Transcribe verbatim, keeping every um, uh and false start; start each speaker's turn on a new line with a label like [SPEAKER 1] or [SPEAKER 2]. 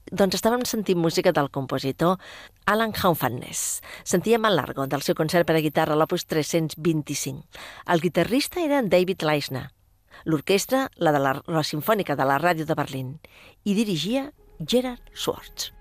[SPEAKER 1] Doncs estàvem sentint música del compositor Alan Hauffnes. Sentíem el Largo, del seu concert per a guitarra, l'opus tres-cents vint-i-cinc. El guitarrista era David Leisner. L'orquestra, la de la, la Simfònica de la Ràdio de Berlín. I dirigia Gerhard Schwartz.